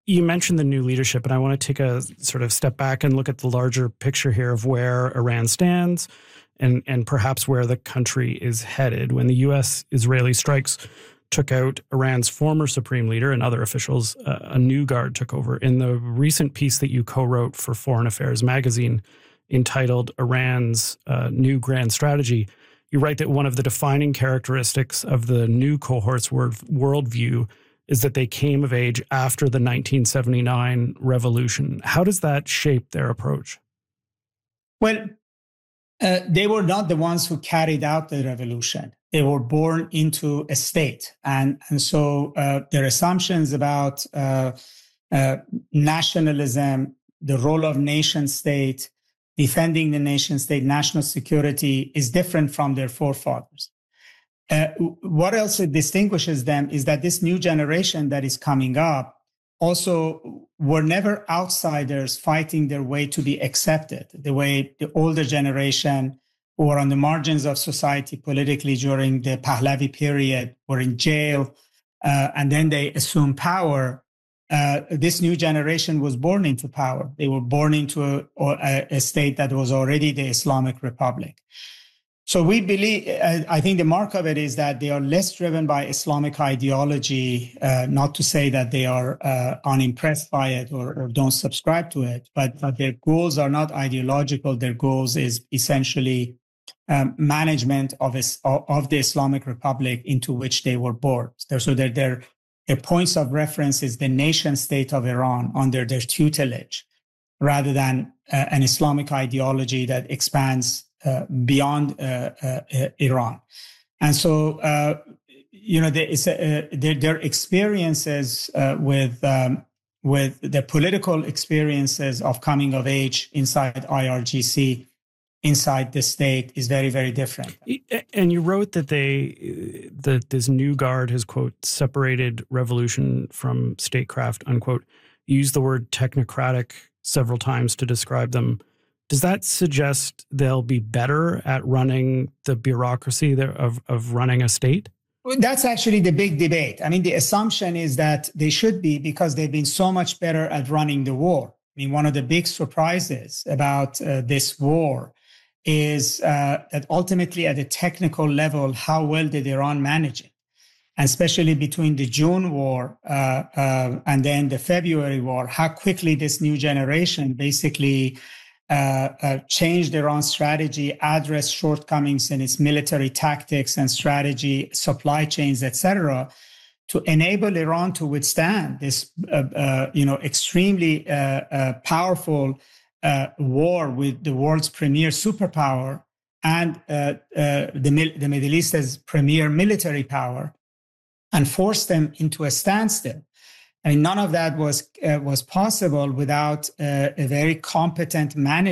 You mentioned the new leadership, and I want to take a sort of step back and look at the larger picture here of where Iran stands and perhaps where the country is headed. When the U.S.-Israeli strikes took out Iran's former supreme leader and other officials, a new guard took over. In the recent piece that you co-wrote for Foreign Affairs magazine entitled Iran's New Grand Strategy, you write that one of the defining characteristics of the new cohort's worldview is that they came of age after the 1979 revolution. How does that shape their approach? Well, they were not the ones who carried out the revolution. They were born into a state. And so their assumptions about nationalism, the role of nation state, defending the nation state, national security is different from their forefathers. What else distinguishes them is that this new generation that is coming up also were never outsiders fighting their way to be accepted, the way the older generation who were on the margins of society politically during the Pahlavi period were in jail, and then they assumed power. This new generation was born into power. They were born into a state that was already the Islamic Republic. So we believe, I think the mark of it is that they are less driven by Islamic ideology, not to say that they are unimpressed by it or don't subscribe to it, but their goals are not ideological. Their goals is essentially management of the Islamic Republic into which they were born. So their points of reference is the nation state of Iran under their tutelage, rather than an Islamic ideology that expands beyond Iran. And so, their experiences with the political experiences of coming of age inside IRGC, inside the state, is very, very different. And you wrote that this new guard has, quote, separated revolution from statecraft, unquote. You used the word technocratic several times to describe them. Does that suggest they'll be better at running the bureaucracy of running a state? That's actually the big debate. I mean, the assumption is that they should be, because they've been so much better at running the war. I mean, one of the big surprises about this war is that ultimately at a technical level, how well did Iran manage it? And especially between the June war and then the February war, how quickly this new generation basically changed Iran's strategy, addressed shortcomings in its military tactics and strategy, supply chains, etc., to enable Iran to withstand this, extremely powerful war with the world's premier superpower and the Middle East's premier military power, and force them into a standstill. I mean, none of that was possible without a very competent management